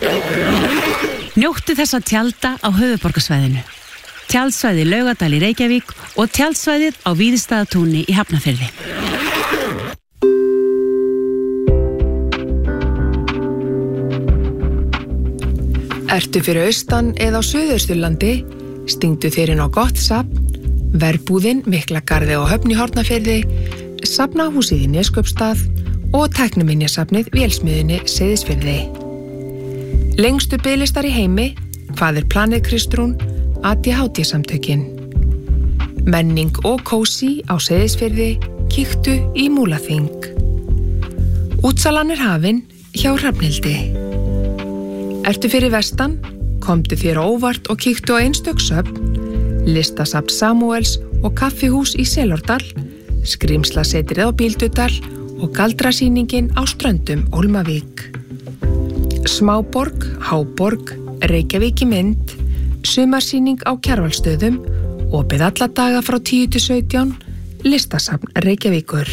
Njóttu þess að tjalda á höfuðborgarsvæðinu. Tjaldsvæði Laugardal í Reykjavík og tjaldsvæðið á Víðistaðatúni í Hafnarfirði. Ertu fyrir austan eða á Suðausturlandi, stingdu þér inn á gott safn, Verbúðin, Miklagarði og Höfn í Hornafirði, Safnahúsið í Neskaupstað og Tækniminjasafnið Vélsmiðjunni Seyðisfirði. Lengstu biðlistar í heimi, Hvað planið Kristrún, ADHD-samtökin. Menning og kósí á Seyðisfirði, kíktu í Múlaþing. Útsalan hafin hjá Hrafnhildi. Ertu fyrir vestan, komdu þér á óvart og kíktu á einstök söfn, Listasafn Samúels og kaffihús í Selárdal, Skrímslasetrið á Bíldudal og galdrasýningin á Ströndum Hólmavík. Smáborg, Háborg, Reykjavík í mynd, sumarsýning á Kjarvalsstöðum, opið alla daga frá 10 til 17, Listasafn Reykjavíkur.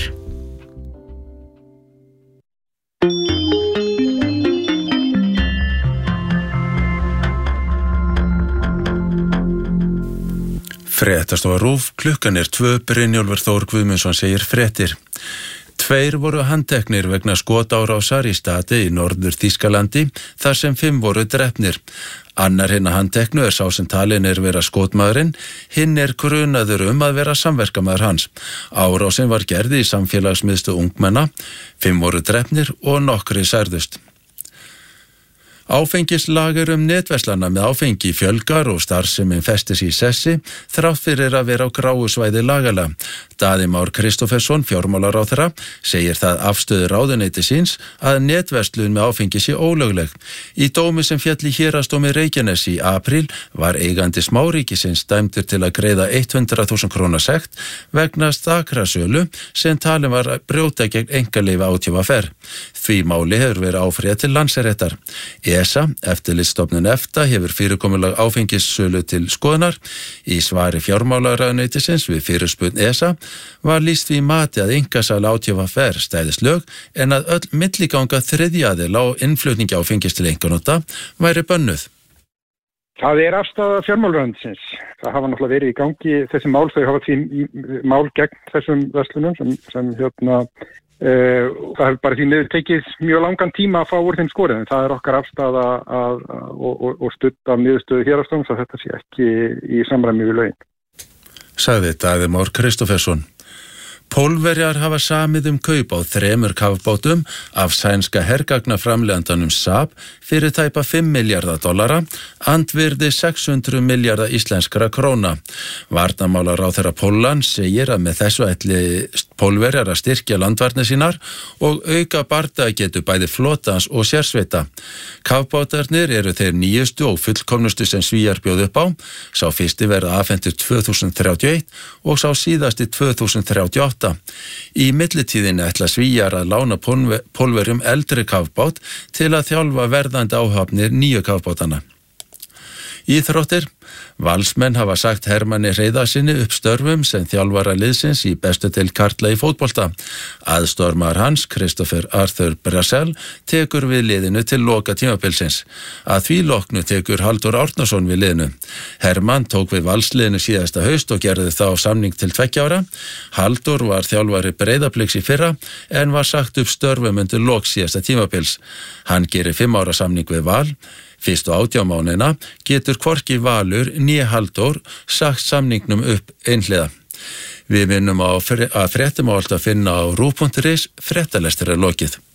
Fréttastofa RÚV, klukkan 2, Brynjólfur Þór Guðmundsson segir fréttir. 2 voru handteknir vegna skotárásar í staði í Norður Þýskalandi, þar sem 5 voru drepnir. Annar hinna handteknu sá sem talinn vera skotmaðurinn, hinn grunaður að vera samverkamaður hans. Árásin var gerð í samfélagsmiðstöð ungmenna, 5 voru drepnir og nokkrir særðust. Áfengislager netverslana með áfengi fjölgar og starfsemin festir sig í sessi þrátt fyrir að vera á gráu svæði lagalega. Daði Már Kristófersson, fjármálaráðherra, segir það afstöðu ráðuneytisins að netverslun með áfengi sé ólögleg. Í dómi sem féll í héraðsdómi Reykjaness í apríl var eigandi smáríkisins dæmdur til að greiða 100.000 króna sekt vegna stakrasölu sem talin var að brjóta gegn einkaleyfi ÁTVR. Því máli hefur verið áfrýjað til Landsréttar. ESA, eftirlitsstofnun EFTA, hefur fyrirkomulag áfengissölu til skoðunar. Í svari fjármálaráðuneytisins við fyrirspurn ESA var lýst því mati að einkasala ÁTVR stæðist lög en að öll milliganga þriðja aðila og innflutningi áfengis til einkanota væri bönnuð. Það afstaða fjármálaráðuneytisins. Það hafa náttúrulega verið í gangi þessi mál, þau hafa því mál gegn þessum verslunum sem það hefur bara því miður tekið mjög langan tíma að fá úr þeim skorið, en það okkar afstaða og studd af niðurstöðu héraðsdóms að þetta sé ekki í samræmi við lögin. Sagði Daði Már Kristófersson. Pólverjar hafa samið kaup á 3 kafbátum af sænska hergagnaframleiðandanum Saab fyrir tæpa $5 miljarda, andvirði 600 miljarda íslenskra króna. Varnarmálaráðherra Póllands segir að með þessu ætli Pólverjar að styrkja landvarnir sínar og auka bardagetu bæði flotans og sérsveita. Kafbátarnir eru þeir nýjustu og fullkomnustu sem Svíar bjóðu upp á. Sá fyrsti verða afhentur 2031 og sá síðasti 2038. Í millitíðinni ætla Svíar að lána Pólverjum eldri kafbát til að þjálfa verðandi áhafnir nýju kafbátana. Íþróttir. Valsmenn hafa sagt Hermanni Hreiðarsyni upp störfum sem þjálfara liðsins í bestu deild karla í fótbolta. Aðstoðarmaður hans, Kristoffer Arthur Brasel, tekur við liðinu til loka tímabilsins. Að því loknu tekur Halldór Árnason við liðinu. Hermann tók við Valsliðinu síðasta haust og gerði þá samning til 2 ára. Halldór var þjálfari Breiðabliks í fyrra en var sagt upp störfum undir lok síðasta tímabils. Hann gerir 5 ára samning við Val. Fyrstu 18 mánuðina getur hvorki Valur né Halldór sagt samningnum upp einhliða. Við minnum að fréttum á allt að finna á RÚV.is, fréttalestur lokið.